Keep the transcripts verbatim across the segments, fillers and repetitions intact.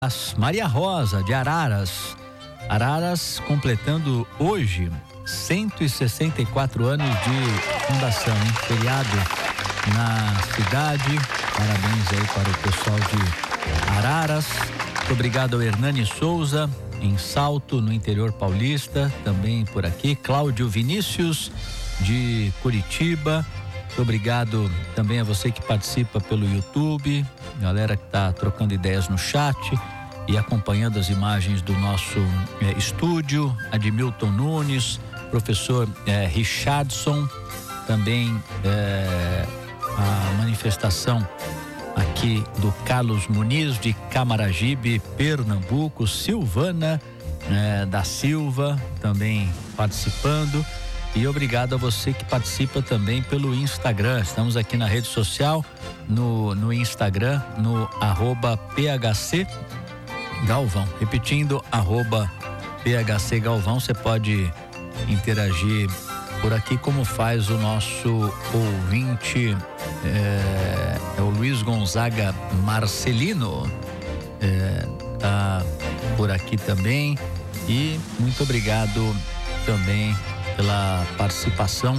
Maria Rosa, de Araras. Araras completando hoje cento e sessenta e quatro anos de fundação, hein? Feriado na cidade. Parabéns aí para o pessoal de Araras. Muito obrigado ao Hernani Souza, em Salto, no interior paulista, também por aqui. Cláudio Vinícius, de Curitiba. Muito obrigado também a você que participa pelo YouTube, galera que está trocando ideias no chat e acompanhando as imagens do nosso eh, estúdio. Admilton Nunes, professor eh, Richardson, também eh, a manifestação aqui do Carlos Muniz, de Camaragibe, Pernambuco. Silvana eh, da Silva também participando. E obrigado a você que participa também pelo Instagram. Estamos aqui na rede social, no, no Instagram, no arroba P H C Galvão. Repetindo, arroba P H C Galvão. Você pode interagir por aqui, como faz o nosso ouvinte, é, é o Luiz Gonzaga Marcelino. É, tá por aqui também. E muito obrigado também pela participação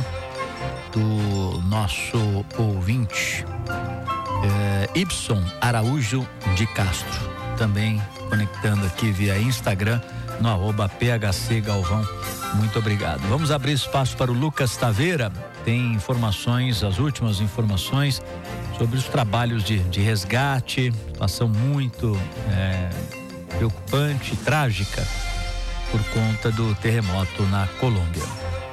do nosso ouvinte é, Ibson Araújo de Castro, também conectando aqui via Instagram no arroba P H C Galvão. Muito obrigado. Vamos abrir espaço para o Lucas Taveira. Tem informações, as últimas informações sobre os trabalhos de, de resgate. Situação muito é, preocupante, trágica, por conta do terremoto na Colômbia.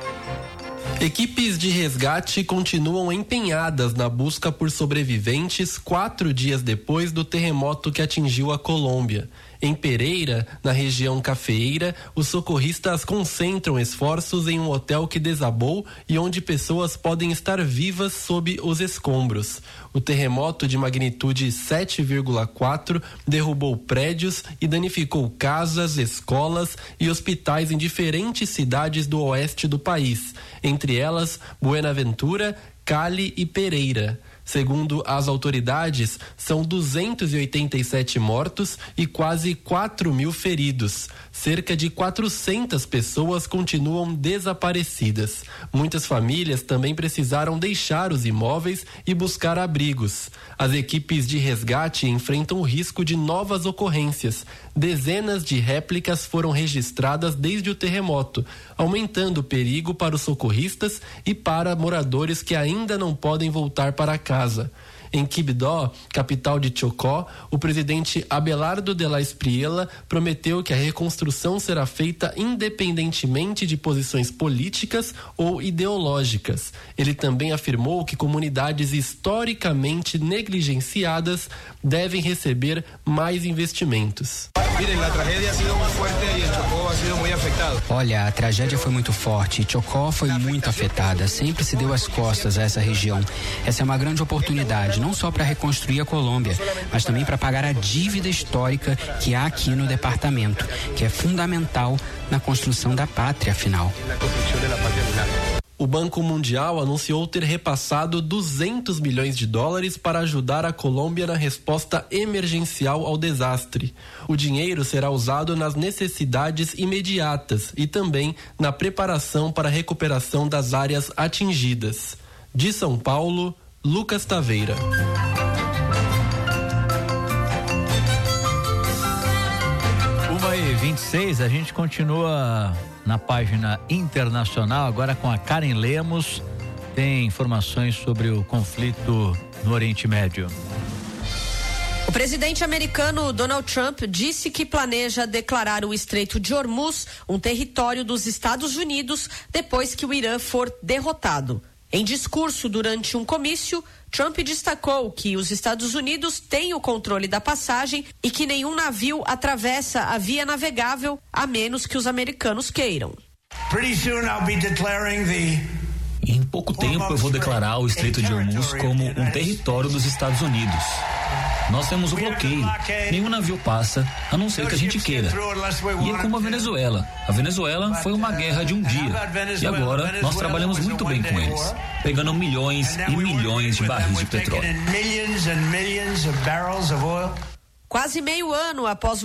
Equipes de resgate continuam empenhadas na busca por sobreviventes quatro dias depois do terremoto que atingiu a Colômbia. Em Pereira, na região cafeeira, os socorristas concentram esforços em um hotel que desabou e onde pessoas podem estar vivas sob os escombros. O terremoto de magnitude sete vírgula quatro derrubou prédios e danificou casas, escolas e hospitais em diferentes cidades do oeste do país, entre elas Buenaventura, Cali e Pereira. Segundo as autoridades, são duzentos e oitenta e sete mortos e quase quatro mil feridos. Cerca de quatrocentas pessoas continuam desaparecidas. Muitas famílias também precisaram deixar os imóveis e buscar abrigos. As equipes de resgate enfrentam o risco de novas ocorrências. Dezenas de réplicas foram registradas desde o terremoto, aumentando o perigo para os socorristas e para moradores que ainda não podem voltar para casa. Em Quibdó, capital de Chocó, o presidente Abelardo de la Espriella prometeu que a reconstrução será feita independentemente de posições políticas ou ideológicas. Ele também afirmou que comunidades historicamente negligenciadas devem receber mais investimentos. Olha, a tragédia foi muito forte. Chocó foi muito afetada. Sempre se deu as costas a essa região. Essa é uma grande oportunidade, não só para reconstruir a Colômbia, mas também para pagar a dívida histórica que há aqui no departamento, que é fundamental na construção da pátria, afinal. O Banco Mundial anunciou ter repassado duzentos milhões de dólares para ajudar a Colômbia na resposta emergencial ao desastre. O dinheiro será usado nas necessidades imediatas e também na preparação para a recuperação das áreas atingidas. De São Paulo, Lucas Taveira. uma e vinte e seis, a gente continua na página internacional, agora com a Karen Lemos. Tem informações sobre o conflito no Oriente Médio. O presidente americano Donald Trump disse que planeja declarar o Estreito de Hormuz um território dos Estados Unidos depois que o Irã for derrotado. Em discurso durante um comício, Trump destacou que os Estados Unidos têm o controle da passagem e que nenhum navio atravessa a via navegável a menos que os americanos queiram. Em pouco tempo eu vou declarar o Estreito de Hormuz como um território dos Estados Unidos. Nós temos o bloqueio, nenhum navio passa, a não ser que a gente queira. E é como a Venezuela. A Venezuela foi uma guerra de um dia. E agora nós trabalhamos muito bem com eles, pegando milhões e milhões de barris de petróleo. Quase meio ano após o